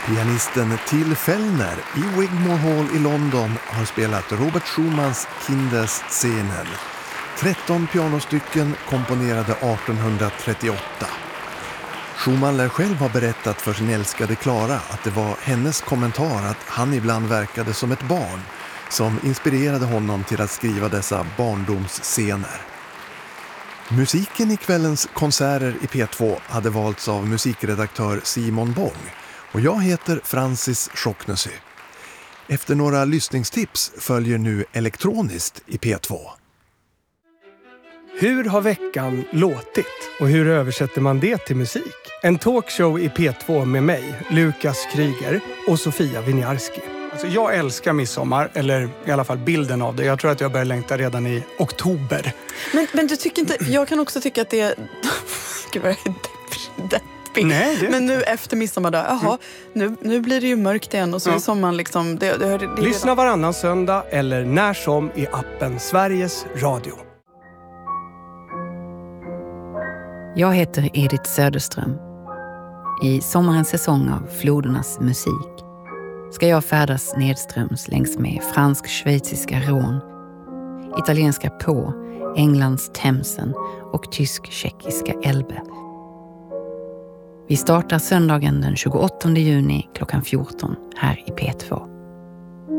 Pianisten Till Fellner i Wigmore Hall i London har spelat Robert Schumanns Kindesscenen. 13 pianostycken komponerade 1838. Schumann lär själv ha berättat för sin älskade Clara att det var hennes kommentar att han ibland verkade som ett barn som inspirerade honom till att skriva dessa barndomsscener. Musiken i kvällens konserter i P2 hade valts av musikredaktör Simon Bång och jag heter Francis Schocknesy. Efter några lyssningstips följer nu elektroniskt i P2. Hur har veckan låtit och hur översätter man det till musik? En talkshow i P2 med mig, Lukas Kryger och Sofia Winiarski. Alltså jag älskar midsommar, eller i alla fall bilden av det. Jag tror att jag börjar längta redan i oktober. Men du tycker inte, jag kan också tycka att det är... Gud vad deppigt. Nej, det... Men nu efter midsommardag, jaha, nu blir det ju mörkt igen och så är sommaren liksom... Lyssna varannan söndag eller när som i appen Sveriges Radio. Jag heter Edith Söderström. I sommarens säsong av Flodernas musik ska jag färdas nedströms längs med fransk-schweiziska Rhône, italienska På, Englands Themsen och tysk-tjeckiska Elbe. Vi startar söndagen den 28 juni klockan 14 här i P2.